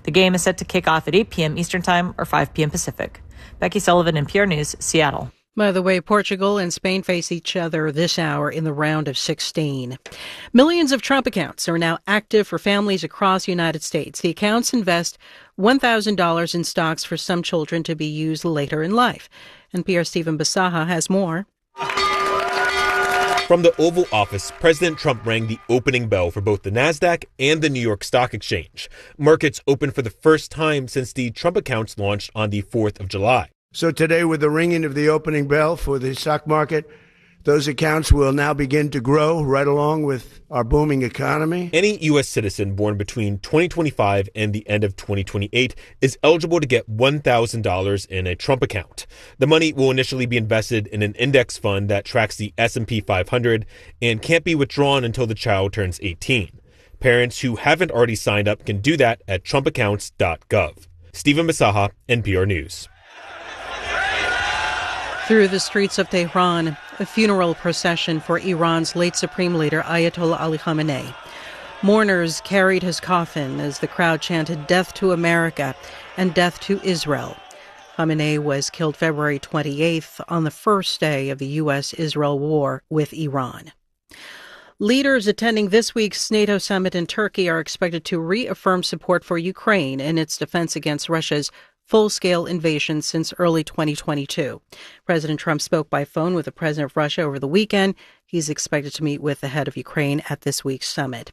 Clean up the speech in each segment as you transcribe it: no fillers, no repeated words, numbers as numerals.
The game is set to kick off at 8 p.m. Eastern Time or 5 p.m. Pacific. Becky Sullivan, NPR News, Seattle. By the way, Portugal and Spain face each other this hour in the round of 16. Millions of Trump accounts are now active for families across the United States. The accounts invest $1,000 in stocks for some children to be used later in life. NPR's Stephen Basaha has more. From the Oval Office, President Trump rang the opening bell for both the NASDAQ and the New York Stock Exchange. Markets opened for the first time since the Trump accounts launched on the 4th of July. So today, with the ringing of the opening bell for the stock market, those accounts will now begin to grow right along with our booming economy. Any U.S. citizen born between 2025 and the end of 2028 is eligible to get $1,000 in a Trump account. The money will initially be invested in an index fund that tracks the S&P 500 and can't be withdrawn until the child turns 18. Parents who haven't already signed up can do that at trumpaccounts.gov. Stephen Basaha, NPR News. Through the streets of Tehran, a funeral procession for Iran's late supreme leader Ayatollah Ali Khamenei. Mourners carried his coffin as the crowd chanted "Death to America" and "Death to Israel." Khamenei was killed February 28th on the first day of the U.S.-Israel war with Iran. Leaders attending this week's NATO summit in Turkey are expected to reaffirm support for Ukraine in its defense against Russia's full-scale invasion since early 2022. President Trump spoke by phone with the president of Russia over the weekend. He's expected to meet with the head of Ukraine at this week's summit.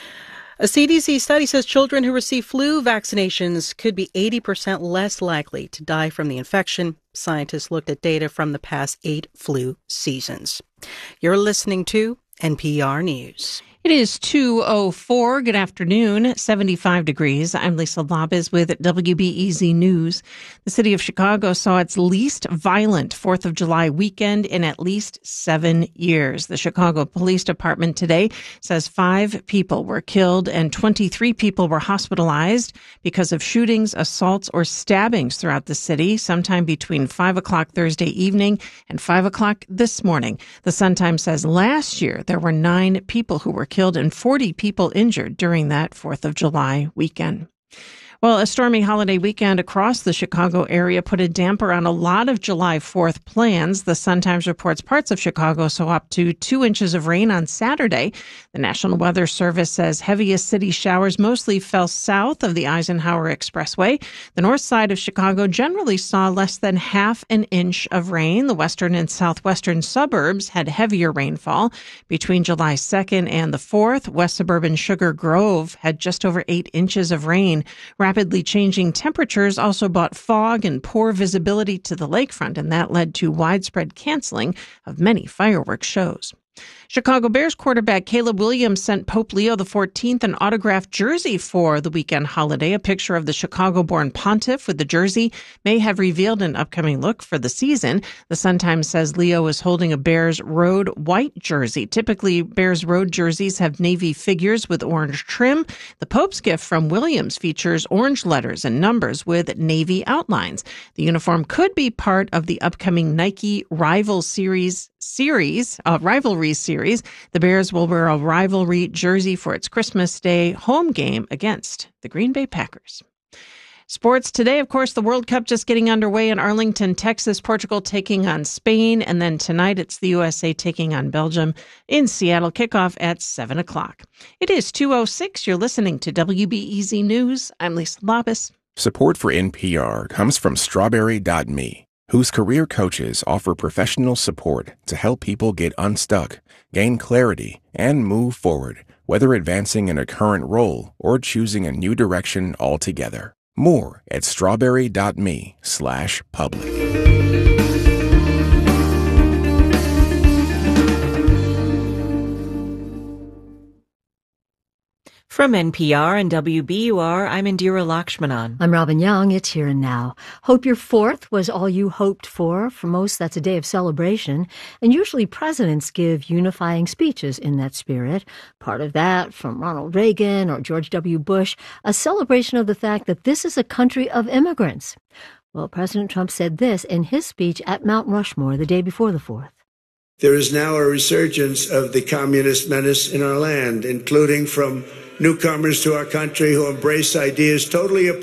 A CDC study says children who receive flu vaccinations could be 80% less likely to die from the infection. Scientists looked at data from the past 8 flu seasons. You're listening to NPR News. It is 2:04. Good afternoon, 75 degrees. I'm Lisa Labez with WBEZ News. The city of Chicago saw its least violent 4th of July weekend in at least 7 years. The Chicago Police Department today says 5 people were killed and 23 people were hospitalized because of shootings, assaults, or stabbings throughout the city sometime between 5 o'clock Thursday evening and 5 o'clock this morning. The Sun-Times says last year there were 9 people who were killed and 40 people injured during that 4th of July weekend. Well, a stormy holiday weekend across the Chicago area put a damper on a lot of July 4th plans. The Sun-Times reports parts of Chicago saw up to 2 inches of rain on Saturday. The National Weather Service says heaviest city showers mostly fell south of the Eisenhower Expressway. The north side of Chicago generally saw less than half an inch of rain. The western and southwestern suburbs had heavier rainfall. Between July 2nd and the 4th, West Suburban Sugar Grove had just over 8 inches of rain. Rapidly changing temperatures also brought fog and poor visibility to the lakefront, and that led to widespread canceling of many fireworks shows. Chicago Bears quarterback Caleb Williams sent Pope Leo XIV an autographed jersey for the weekend holiday. A picture of the Chicago-born pontiff with the jersey may have revealed an upcoming look for the season. The Sun-Times says Leo is holding a Bears road white jersey. Typically, Bears road jerseys have navy figures with orange trim. The Pope's gift from Williams features orange letters and numbers with navy outlines. The uniform could be part of the upcoming Nike Rivalry Series. The Bears will wear a rivalry jersey for its Christmas Day home game against the Green Bay Packers. Sports today, of course, the World Cup just getting underway in Arlington, Texas, Portugal taking on Spain. And then tonight, it's the USA taking on Belgium in Seattle. Kickoff at 7 o'clock. It is 2:06. You're listening to WBEZ News. I'm Lisa Labez. Support for NPR comes from Strawberry.me, whose career coaches offer professional support to help people get unstuck, gain clarity, and move forward, whether advancing in a current role or choosing a new direction altogether. More at strawberry.me/public. From NPR and WBUR, I'm Indira Lakshmanan. I'm Robin Young. It's Here and Now. Hope your 4th was all you hoped for. For most, that's a day of celebration. And usually presidents give unifying speeches in that spirit. Part of that from Ronald Reagan or George W. Bush, a celebration of the fact that this is a country of immigrants. Well, President Trump said this in his speech at Mount Rushmore the day before the 4th. There is now a resurgence of the communist menace in our land, including from newcomers to our country who embrace ideas totally